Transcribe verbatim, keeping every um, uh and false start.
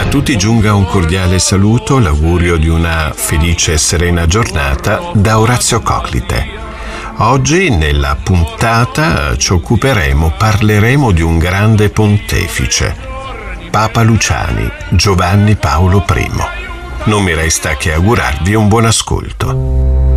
tutti giunga un cordiale saluto, l'augurio di una felice e serena giornata da Orazio Coclite. Oggi nella puntata ci occuperemo, parleremo di un grande pontefice, Papa Luciani, Giovanni Paolo I. Non mi resta che augurarvi un buon ascolto.